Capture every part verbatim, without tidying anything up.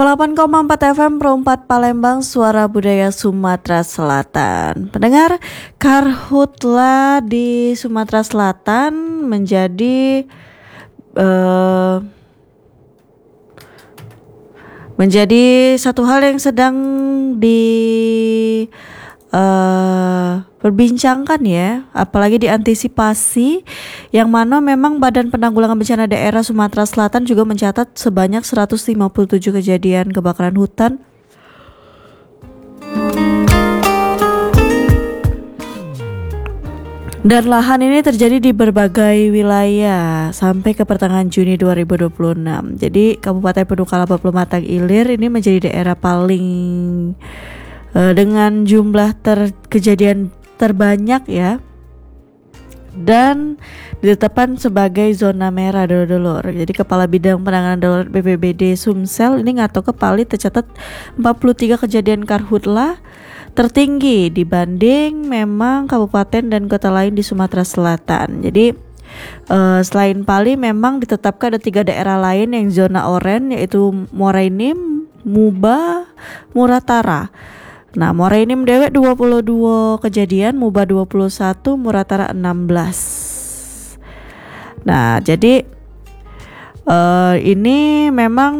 delapan koma empat F M Pro empat Palembang, suara budaya Sumatera Selatan. Pendengar, karhutla di Sumatera Selatan menjadi uh, menjadi satu hal yang sedang di uh, perbincangkan ya, apalagi diantisipasi, yang mana memang Badan Penanggulangan Bencana Daerah Sumatera Selatan juga mencatat sebanyak seratus lima puluh tujuh kejadian kebakaran hutan dan lahan ini terjadi di berbagai wilayah sampai ke pertengahan Juni dua ribu dua puluh enam. Jadi Kabupaten Penukalapa Pematang Ilir ini menjadi daerah paling uh, dengan jumlah ter kejadian terbanyak ya, dan ditetapkan sebagai zona merah dulur-dulur. Jadi Kepala Bidang Penanganan Darurat B P B D Sumsel ini ngato kepali tercatat empat puluh tiga kejadian karhutla, tertinggi dibanding memang kabupaten dan kota lain di Sumatera Selatan. Jadi uh, selain Pali memang ditetapkan ada tiga daerah lain yang zona oranye, yaitu Morainim, Muba, Muratara. Nah, Morainim dewek dua puluh dua kejadian, Muba dua puluh satu, Muratara enam belas. Nah, jadi uh, ini memang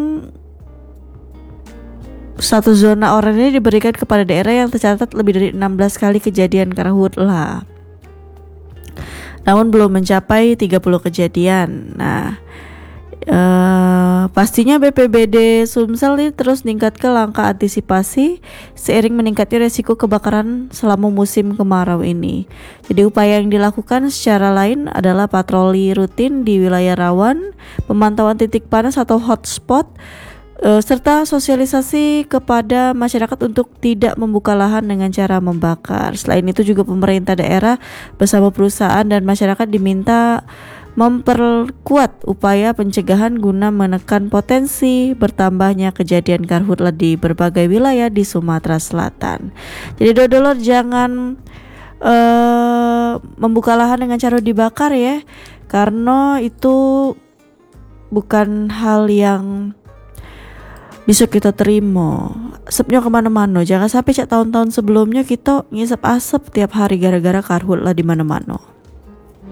satu zona oranye ini diberikan kepada daerah yang tercatat lebih dari enam belas kali kejadian karhutla, namun belum mencapai tiga puluh kejadian. Nah, Uh, pastinya B P B D Sumsel ini terus meningkatkan langkah antisipasi seiring meningkatnya resiko kebakaran selama musim kemarau ini. Jadi upaya yang dilakukan secara lain adalah patroli rutin di wilayah rawan, pemantauan titik panas atau hotspot, uh, serta sosialisasi kepada masyarakat untuk tidak membuka lahan dengan cara membakar. Selain itu juga pemerintah daerah bersama perusahaan dan masyarakat diminta memperkuat upaya pencegahan guna menekan potensi bertambahnya kejadian karhutla di berbagai wilayah di Sumatera Selatan. Jadi dodolor jangan uh, membuka lahan dengan cara dibakar ya, karena itu bukan hal yang bisa kita terima. Asapnya kemana-mana. Jangan sampai cak tahun-tahun sebelumnya kita ngisap asap tiap hari gara-gara karhutla di mana-mana.